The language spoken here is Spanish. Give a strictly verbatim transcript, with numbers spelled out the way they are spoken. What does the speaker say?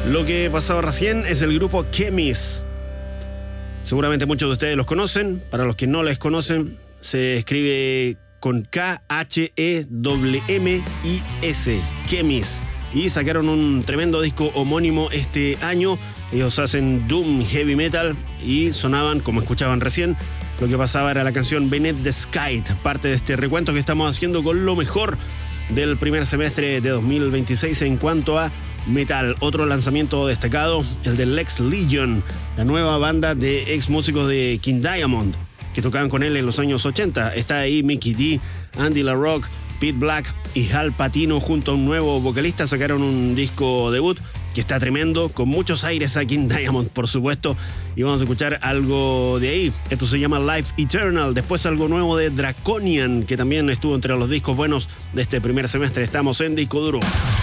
Lo que pasaba recién es el grupo Kemis. Seguramente muchos de ustedes los conocen. Para los que no les conocen, se escribe con K H E M M I S. Kemis. Y sacaron un tremendo disco homónimo este año. Ellos hacen doom heavy metal y sonaban, como escuchaban recién, lo que pasaba era la canción Beneath the Sky, parte de este recuento que estamos haciendo con lo mejor del primer semestre de dos mil veintiséis en cuanto a metal. Otro lanzamiento destacado, el de Lex Legion, la nueva banda de ex músicos de King Diamond, que tocaban con él en los años ochenta. Está ahí Mickey D, Andy LaRock, Pete Black y Hal Patino junto a un nuevo vocalista. Sacaron un disco debut que está tremendo, con muchos aires a King Diamond, por supuesto, y vamos a escuchar algo de ahí. Esto se llama Life Eternal. Después algo nuevo de Draconian, que también estuvo entre los discos buenos de este primer semestre. Estamos en Disco Duro.